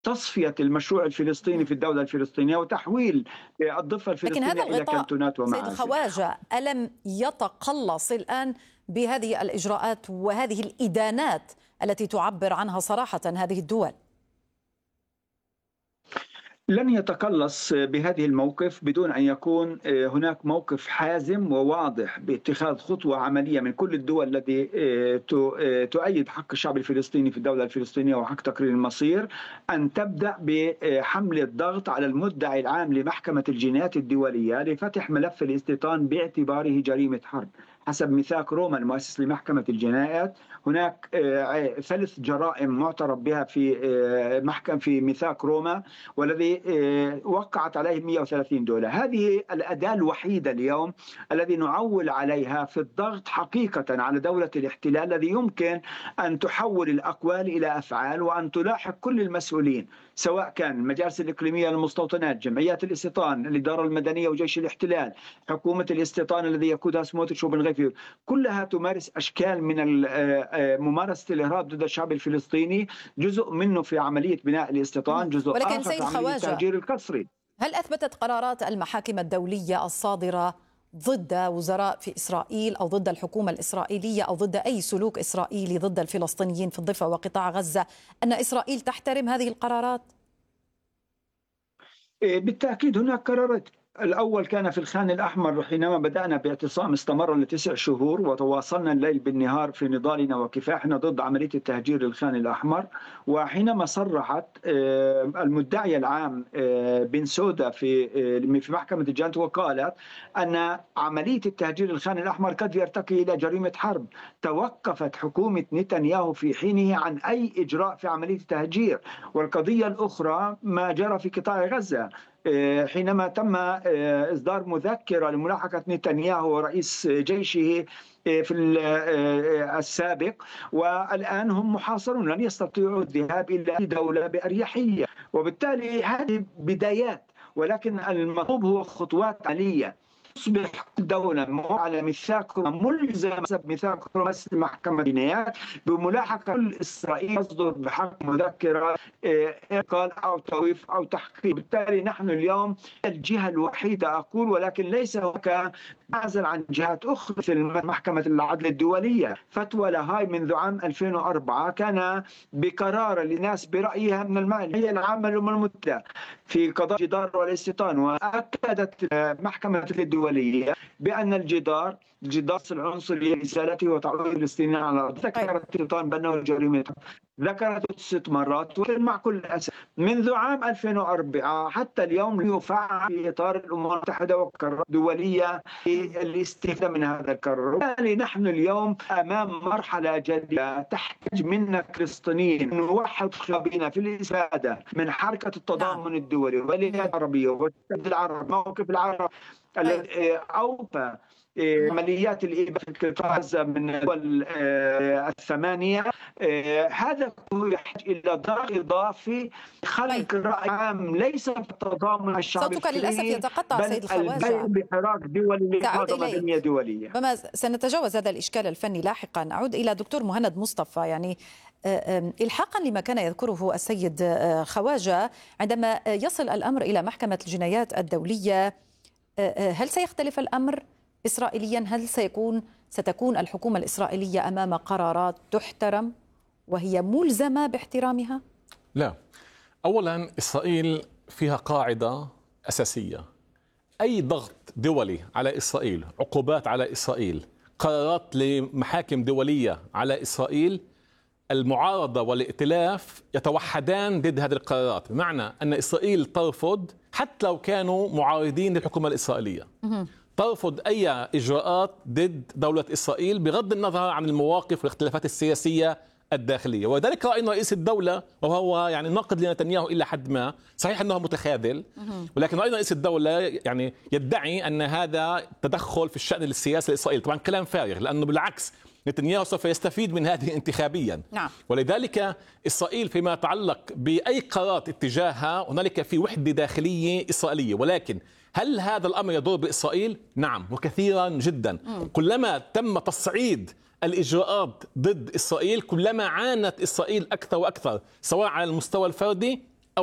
تصفية المشروع الفلسطيني في الدولة الفلسطينية وتحويل الضفة لكن هذا الفلسطينية إلى الغطاء كانتونات سيد ومعازل. خواجة ألم يتقلص الآن بهذه الإجراءات وهذه الإدانات التي تعبر عنها صراحة هذه الدول؟ لن يتقلص بهذه الموقف بدون أن يكون هناك موقف حازم وواضح باتخاذ خطوة عملية من كل الدول التي تؤيد حق الشعب الفلسطيني في الدولة الفلسطينية وحق تقرير المصير، أن تبدأ بحمل الضغط على المدعي العام لمحكمة الجنايات الدولية لفتح ملف الاستيطان باعتباره جريمة حرب. حسب ميثاق روما المؤسس لمحكمة الجنايات هناك 3 جرائم معترف بها في ميثاق روما، والذي وقعت عليه 130 دولة. هذه الأداة الوحيدة اليوم الذي نعول عليها في الضغط حقيقة على دولة الاحتلال، الذي يمكن أن تحول الأقوال إلى أفعال وأن تلاحق كل المسؤولين، سواء كان المجالس الإقليمية للمستوطنات، جمعيات الاستيطان، الإدارة المدنية وجيش الاحتلال، حكومة الاستيطان الذي يقودها سموتريتش وبن غفير، كلها تمارس أشكال من ممارسة الإرهاب ضد الشعب الفلسطيني، جزء منه في عملية بناء الاستيطان، جزء آخر في عملية التهجير القسري. هل أثبتت قرارات المحاكم الدولية الصادرة ضد وزراء في إسرائيل أو ضد الحكومة الإسرائيلية أو ضد أي سلوك إسرائيلي ضد الفلسطينيين في الضفة وقطاع غزة أن إسرائيل تحترم هذه القرارات؟ بالتأكيد هناك قرارات. الأول كان في الخان الأحمر حينما بدأنا باعتصام استمر ل9 شهور وتواصلنا الليل بالنهار في نضالنا وكفاحنا ضد عملية التهجير للخان الأحمر. وحينما صرحت المدعي العام بن سودا في محكمة الجنايات وقالت أن عملية التهجير للخان الأحمر قد يرتقي إلى جريمة حرب، توقفت حكومة نتنياهو في حينه عن أي إجراء في عملية التهجير. والقضية الأخرى ما جرى في قطاع غزة حينما تم إصدار مذكرة لملاحقة نتنياهو ورئيس جيشه في السابق، والآن هم محاصرون لن يستطيعوا الذهاب إلى أي دولة بأريحية. وبالتالي هذه بدايات، ولكن المطلوب هو خطوات عملية. تصبح دولة على ميثاق ملزم حسب ميثاق محكمة الجنايات بملاحقة كل إسرائيل تصدر بحق مذكرة إقال أو توقيف أو تحقيق. بالتالي نحن اليوم الجهة الوحيدة أقول، ولكن ليس هناك معزل عن جهات أخرى مثل محكمة العدل الدولية. فتوى لاهاي منذ عام 2004 كان بقرار لناس برأيها من الهيئة العامة للأمم المتحدة في قضاء الجدار والاستيطان، وأكدت محكمة الدولية بأن الجدار العنصري لإزالته وتعويض الفلسطينيين على الأرض. ذكرت الاستيطان بأنه جريمة، ذكرت 6 مرات مع كل الأسف. منذ عام 2004 حتى اليوم يفعل في إطار الأمم المتحدة والقرارات الدولية للاستفادة من هذا القرار. يعني نحن اليوم أمام مرحلة جديدة تحتاج منا كفلسطينيين نوحد خطابنا في الاستفادة من حركة التضامن الدولي والولايات العربية والاتحاد العربي، موقف العرب الذي أوفى عمليات الإبادة في قطاع غزة من الدول 8. هذا يحتاج إلى ضغط إضافي، خلق رأي عام ليس التضامن الشعبي، صوتك للأسف يتقطع سيد الخواجة، بحراك دولي لإنقاذ مدنية دولية. ربما سنتجاوز هذا الإشكال الفني لاحقا. أعود إلى دكتور مهند مصطفى، يعني إلحاقا لما كان يذكره السيد خواجة، عندما يصل الأمر إلى محكمة الجنايات الدولية هل سيختلف الأمر إسرائيليا؟ هل ستكون الحكومة الإسرائيلية أمام قرارات تحترم وهي ملزمة باحترامها؟ لا، أولا إسرائيل فيها قاعدة أساسية: أي ضغط دولي على إسرائيل، عقوبات على إسرائيل، قرارات لمحاكم دولية على إسرائيل، المعارضة والائتلاف يتوحدان ضد هذه القرارات. بمعنى أن إسرائيل ترفض حتى لو كانوا معارضين للحكومة الإسرائيلية، ترفض أي إجراءات ضد دولة إسرائيل بغض النظر عن المواقف والاختلافات السياسية الداخلية. وذلك رأينا رئيس الدولة وهو يعني ناقد لنتنياهو إلى حد ما، صحيح أنه متخاذل، ولكن رأينا رئيس الدولة يعني يدعي أن هذا تدخل في الشأن السياسي الإسرائيلي. طبعا كلام فارغ، لأنه بالعكس نتنياهو سوف يستفيد من هذه انتخابيا. نعم. ولذلك إسرائيل فيما يتعلق بأي قرارات اتجاهها هنالك في وحدة داخلية إسرائيلية. ولكن هل هذا الأمر يضر بإسرائيل؟ نعم، وكثيرا جدا. كلما تم تصعيد الإجراءات ضد إسرائيل كلما عانت إسرائيل أكثر وأكثر، سواء على المستوى الفردي